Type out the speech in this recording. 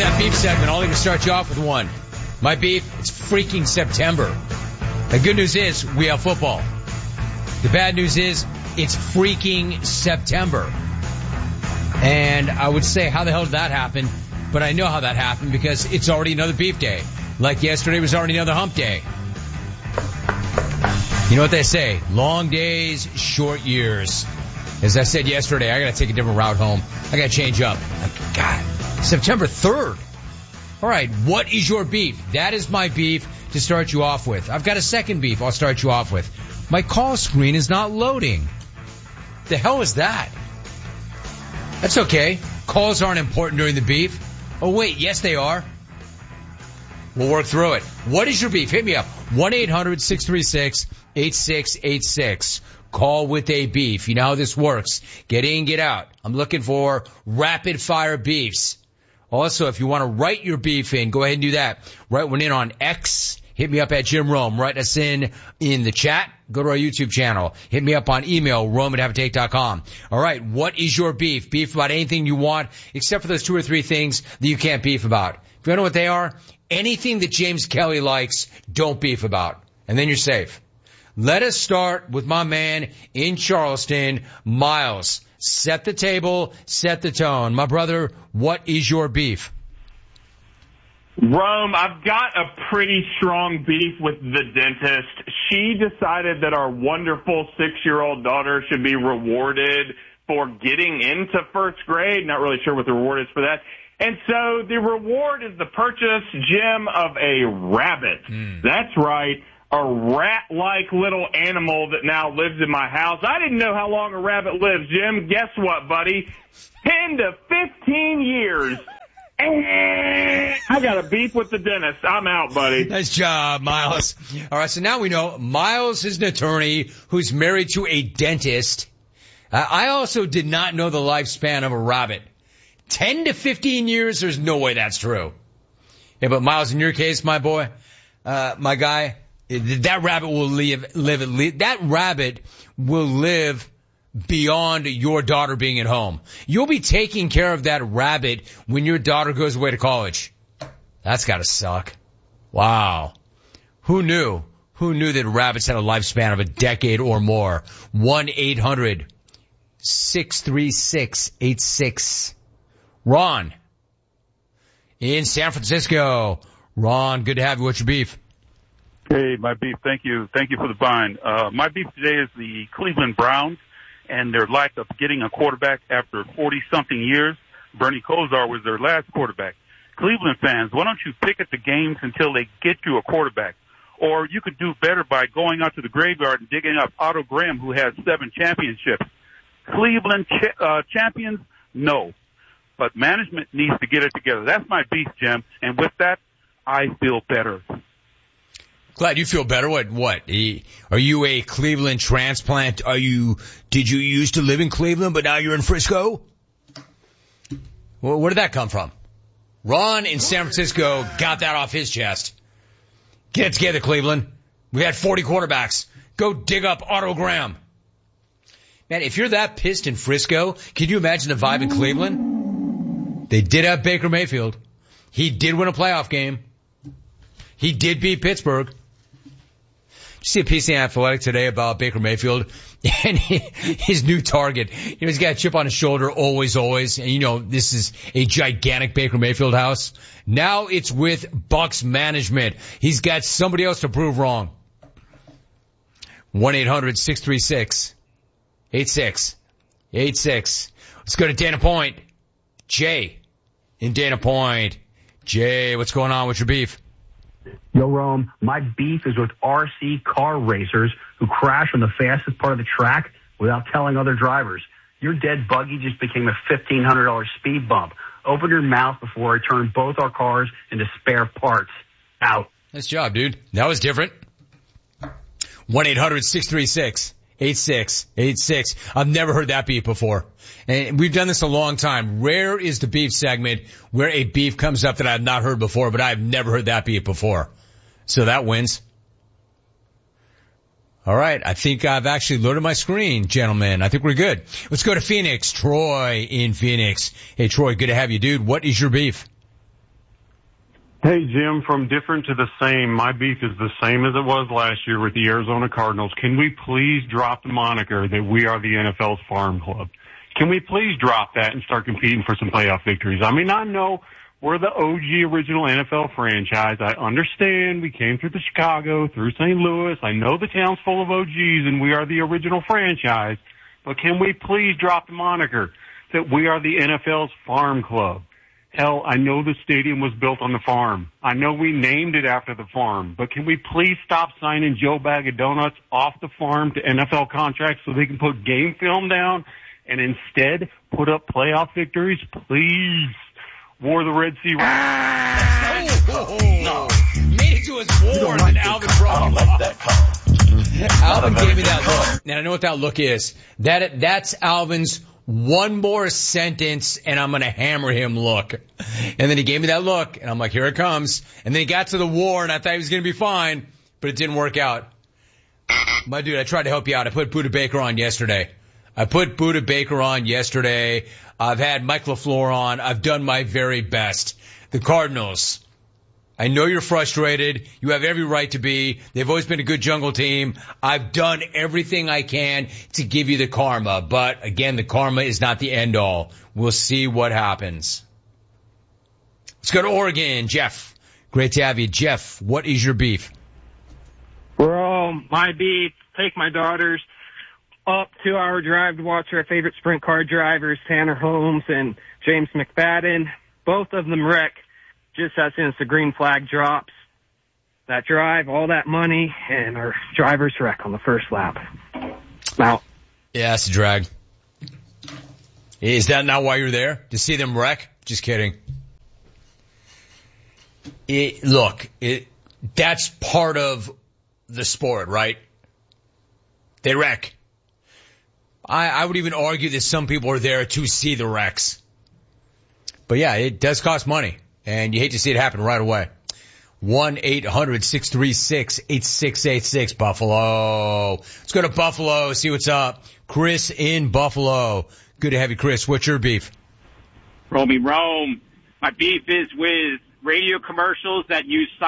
that beef segment, I'll even start you off with one. My beef, it's freaking September. The good news is we have football. The bad news is it's freaking September. And I would say, how the hell did that happen? But I know how that happened because it's already another beef day. Like yesterday was already another hump day. You know what they say? Long days, short years. As I said yesterday, I gotta take a different route home. I gotta change up. God, September 3rd. All right, what is your beef? That is my beef to start you off with. I've got a second beef I'll start you off with. My call screen is not loading. The hell is that? That's okay. Calls aren't important during the beef. Oh, wait, yes, they are. We'll work through it. What is your beef? Hit me up. 1-800-636-8686. Call with a beef. You know how this works. Get in, get out. I'm looking for rapid fire beefs. Also, if you want to write your beef in, go ahead and do that. Write one in on X. Hit me up at Jim Rome. Write us in the chat. Go to our YouTube channel. Hit me up on email, rome@haveatake.com. All right, what is your beef? Beef about anything you want, except for those 2 or 3 things that you can't beef about. If you know what they are, anything that James Kelly likes, don't beef about. And then you're safe. Let us start with my man in Charleston, Miles. Set the table, set the tone. My brother, what is your beef? Rome, I've got a pretty strong beef with the dentist. She decided that our wonderful 6-year-old daughter should be rewarded for getting into first grade. Not really sure what the reward is for that. And so the reward is the purchase, Jim, of a rabbit. That's right. A rat-like little animal that now lives in my house. I didn't know how long a rabbit lives, Jim. Guess what, buddy? 10 to 15 years. I got a beef with the dentist. I'm out, buddy. Nice job, Miles. All right, so now we know Miles is an attorney who's married to a dentist. I also did not know the lifespan of a rabbit. 10 to 15 years, there's no way that's true. Yeah, but Miles, in your case, my boy, my guy, that rabbit will that rabbit will live beyond your daughter being at home. You'll be taking care of that rabbit when your daughter goes away to college. That's gotta suck. Wow. Who knew? Who knew that rabbits had a lifespan of a decade or more? 1-800-636-86. Ron in San Francisco. Ron, good to have you. What's your beef? Hey, my beef. Thank you. Thank you for the vine. My beef today is the Cleveland Browns and their lack of getting a quarterback after 40-something years. Bernie Kosar was their last quarterback. Cleveland fans, why don't you pick at the games until they get you a quarterback? Or you could do better by going out to the graveyard and digging up Otto Graham, who has 7 championships. Cleveland champions? No. But management needs to get it together. That's my beef, Jim. And with that, I feel better. Glad you feel better. What? Are you a Cleveland transplant? Did you used to live in Cleveland, but now you're in Frisco? Well, where did that come from? Ron in San Francisco got that off his chest. Get it together, Cleveland. We had 40 quarterbacks. Go dig up Otto Graham. Man, if you're that pissed in Frisco, can you imagine the vibe in Cleveland? They did have Baker Mayfield. He did win a playoff game. He did beat Pittsburgh. Did you see a piece in Athletic today about Baker Mayfield and his new target? You know, he's got a chip on his shoulder, always. And you know, this is a gigantic Baker Mayfield house. Now it's with Bucs management. He's got somebody else to prove wrong. 1-800-636-8686. Let's go to Dana Point. Jay in Dana Point. Jay, what's going on with your beef? Yo, Rome, my beef is with RC car racers who crash on the fastest part of the track without telling other drivers. Your dead buggy just became a $1,500 speed bump. Open your mouth before I turn both our cars into spare parts. Out. Nice job, dude. That was different. 1-800-636-8686. I've never heard that beef before. And we've done this a long time. Rare is the beef segment where a beef comes up that I've not heard before, but I've never heard that beef before. So that wins. All right. I think I've actually loaded my screen, gentlemen. I think we're good. Let's go to Phoenix. Troy in Phoenix. Hey, Troy, good to have you, dude. What is your beef? Hey, Jim, from different to the same, my beef is the same as it was last year with the Arizona Cardinals. Can we please drop the moniker that we are the NFL's farm club? Can we please drop that and start competing for some playoff victories? I mean, I know we're the OG original NFL franchise. I understand we came through the Chicago, through St. Louis. I know the town's full of OGs and we are the original franchise. But can we please drop the moniker that we are the NFL's farm club? Hell, I know the stadium was built on the farm. I know we named it after the farm. But can we please stop signing Joe Bag of Donuts off the farm to NFL contracts so they can put game film down and instead put up playoff victories? Please. War the Red Sea. No. Made it to his war, and then Alvin brought him up. Alvin gave me that look. And I know what that look is. That's Alvin's one more sentence and I'm going to hammer him look. And then he gave me that look and I'm like, here it comes. And then he got to the war and I thought he was going to be fine, but it didn't work out. My dude, I tried to help you out. I put Budda Baker on yesterday. I've had Mike LaFleur on. I've done my very best. The Cardinals. I know you're frustrated. You have every right to be. They've always been a good jungle team. I've done everything I can to give you the karma. But again, the karma is not the end all. We'll see what happens. Let's go to Oregon. Jeff. Great to have you. Jeff, what is your beef? Bro, my beef, take my daughters up 2-hour drive to watch our favorite sprint car drivers, Tanner Holmes and James McFadden. Both of them wreck just as soon as the green flag drops. That drive, all that money, and our drivers wreck on the first lap. Now, yeah, that's a drag. Is that not why you're there? To see them wreck? Just kidding. That's part of the sport, right? They wreck. I would even argue that some people are there to see the wrecks. But yeah, it does cost money. And you hate to see it happen right away. 1-800-636-8686 Buffalo. Let's go to Buffalo, see what's up. Chris in Buffalo. Good to have you, Chris. What's your beef? Romy Rome. My beef is with radio commercials that use